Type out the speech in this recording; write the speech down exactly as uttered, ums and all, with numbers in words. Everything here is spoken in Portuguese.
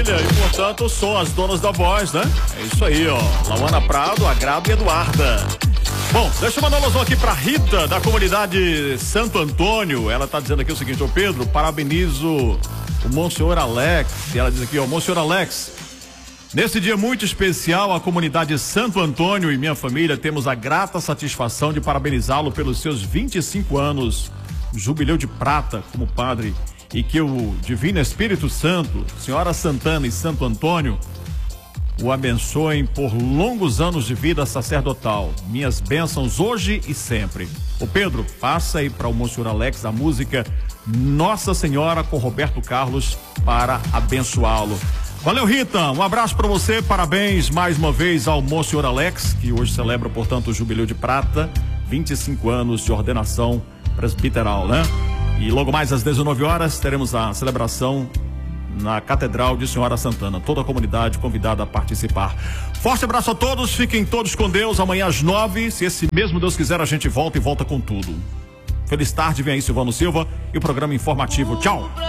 família e, portanto, são as donas da voz, né? É isso aí, ó. Lauana Prado, Agrado e Eduarda. Bom, deixa eu mandar um alô aqui pra Rita, da comunidade Santo Antônio. Ela tá dizendo aqui o seguinte: ô Pedro, parabenizo o Monsenhor Alex. E ela diz aqui, ó, Monsenhor Alex, nesse dia muito especial, a comunidade Santo Antônio e minha família temos a grata satisfação de parabenizá-lo pelos seus vinte e cinco anos, jubileu de prata como padre, e que o Divino Espírito Santo, Senhora Santana e Santo Antônio o abençoem por longos anos de vida sacerdotal. Minhas bênçãos hoje e sempre. Ô Pedro, passa aí para o Monsenhor Alex a música Nossa Senhora com Roberto Carlos para abençoá-lo. Valeu, Rita, um abraço para você, parabéns mais uma vez ao Monsenhor Alex, que hoje celebra, portanto, o Jubileu de Prata, vinte e cinco anos de ordenação presbiteral, né? E logo mais às dezenove horas teremos a celebração na Catedral de Senhora Santana. Toda a comunidade convidada a participar. Forte abraço a todos, fiquem todos com Deus. Amanhã às nove, se esse mesmo Deus quiser, a gente volta e volta com tudo. Feliz tarde, vem aí Silvano Silva e o programa informativo. Tchau!